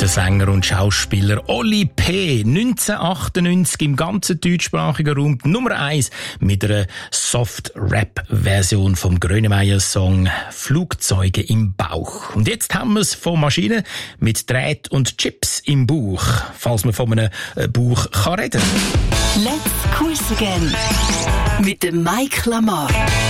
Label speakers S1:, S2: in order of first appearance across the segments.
S1: Der Sänger und Schauspieler Oli P. 1998 im ganzen deutschsprachigen Raum Nummer 1 mit einer Soft-Rap-Version vom Grönemeyer-Song «Flugzeuge im Bauch». Und jetzt haben wir es von Maschinen mit Dräht und Chips im Bauch, falls man von einem Bauch kann reden.
S2: Let's Quiz Again mit dem Mike Lamar.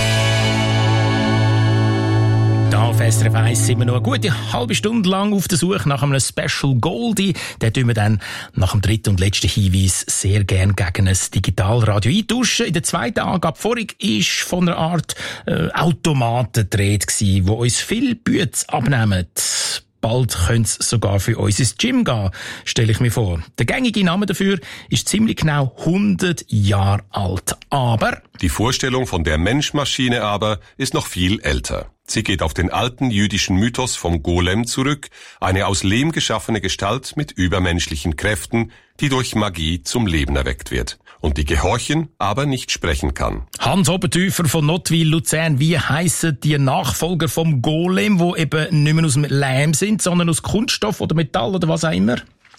S1: Da auf SRF 1 sind wir noch eine gute halbe Stunde lang auf der Suche nach einem Special Goldie. Den tun wir dann nach dem dritten und letzten Hinweis sehr gern gegen ein Digitalradio eintauschen. In der zweiten Angabe vorig war von einer Art Automaten die Rede gewesen, die uns viel Bütze abnehmen. Bald könnte es sogar für uns ins Gym gehen, stelle ich mir vor. Der gängige Name dafür ist ziemlich genau 100 Jahre alt. Aber
S3: die Vorstellung von der Mensch-Maschine aber ist noch viel älter. Sie geht auf den alten jüdischen Mythos vom Golem zurück, eine aus Lehm geschaffene Gestalt mit übermenschlichen Kräften, die durch Magie zum Leben erweckt wird und die gehorchen, aber nicht sprechen kann.
S1: Hans Obertüfer von Nottwil, Luzern, wie heissen die Nachfolger vom Golem, die eben nicht mehr aus dem Lehm sind, sondern aus Kunststoff oder Metall oder was auch immer?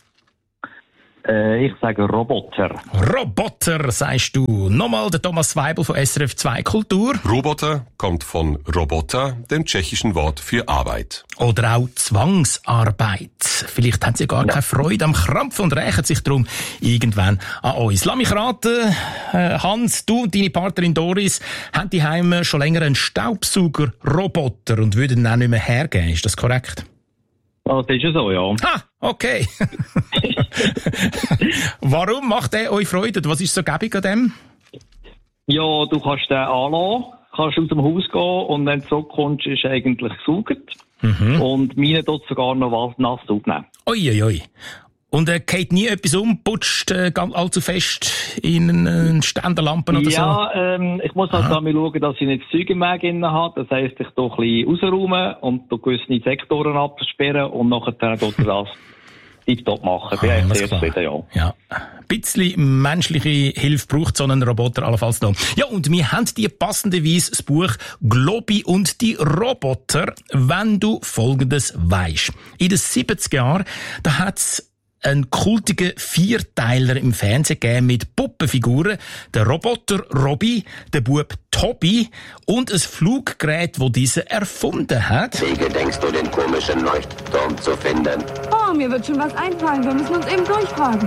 S4: Ich sage Roboter.
S1: Roboter, sagst du. Nochmal der Thomas Weibel von SRF 2 Kultur.
S3: Roboter kommt von Robota, dem tschechischen Wort für Arbeit.
S1: Oder auch Zwangsarbeit. Vielleicht haben sie gar keine Freude am Krampfen und rächen sich darum irgendwann an uns. Lass mich raten, Hans, du und deine Partnerin Doris haben die Heime schon länger einen Staubsauger-Roboter und würden ihn auch nicht mehr hergeben. Ist das korrekt?
S4: Das ist ja so, ja.
S1: Ah, okay. Warum macht er euch Freude? Was ist so gäbig an dem?
S4: Ja, du kannst den anlassen, kannst aus dem Haus gehen und wenn du zurückkommst, ist er eigentlich gesaugt. Und meine tut sogar noch was nass aufnehmen.
S1: Ui. Und er geht nie etwas um, putscht allzu fest in eine Ständerlampe oder so?
S4: Ja, ich muss halt einmal schauen, dass ich nicht das Zeug im Weg drin habe. Das heisst, ich tue ein bisschen rausräumen und gewisse Sektoren absperren und nachher tue ich das tiptop machen. Bin ich sehr zufrieden, ja.
S1: Ein bisschen menschliche Hilfe braucht so einen Roboter allenfalls noch. Ja, und wir haben dir passenderweise das Buch «Globi und die Roboter», wenn du Folgendes weisst. In den 70er Jahren, da hat's einen kultigen Vierteiler im Fernsehen gegeben mit Puppenfiguren, der Roboter Robby, der Bub Tobi und ein Fluggerät, das diese erfunden hat.
S5: Wie gedenkst du, den komischen Leuchtturm zu finden?
S6: Oh, mir wird schon was einfallen. Wir müssen uns eben durchfragen.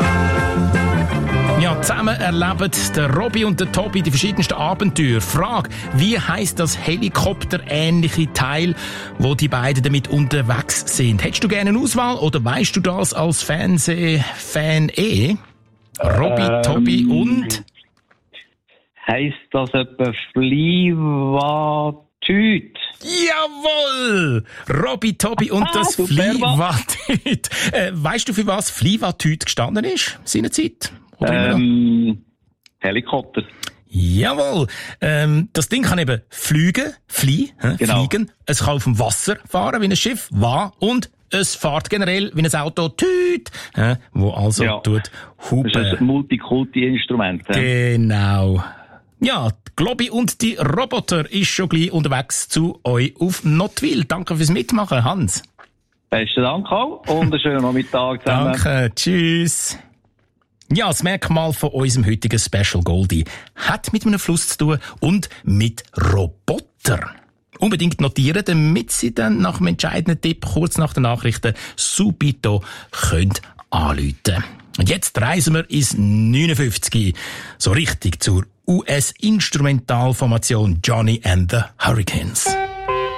S1: Ja, zusammen erleben der Robby und der Tobi die verschiedensten Abenteuer. Frage, wie heisst das helikopterähnliche Teil, wo die beiden damit unterwegs sind? Hättest du gerne eine Auswahl oder weißt du das als Fernsehfan Robby, Tobi und?
S4: Heisst das etwa Fliewatüt?
S1: Jawohl! Robby, Tobi und das Fliewatüt. Weißt du, für was Fliewatüt gestanden ist, seinerzeit?
S4: Helikopter.
S1: Jawohl. Das Ding kann eben fliegen, fliegen. Es kann auf dem Wasser fahren wie ein Schiff, und es fährt generell wie ein Auto, tüt, wo also tut hupen.
S4: Das ist ein Multikulti-Instrument.
S1: Genau. Ja, Globi und die Roboter ist schon gleich unterwegs zu euch auf Nottwil. Danke fürs Mitmachen, Hans.
S4: Besten Dank auch und einen schönen Nachmittag zusammen.
S1: Danke, tschüss. Ja, das Merkmal von unserem heutigen Special Goldie hat mit einem Fluss zu tun und mit Roboter. Unbedingt notieren, damit Sie dann nach dem entscheidenden Tipp kurz nach den Nachrichten subito könnt anrufen. Und jetzt reisen wir ins 59, so richtig zur US-Instrumentalformation Johnny and the Hurricanes.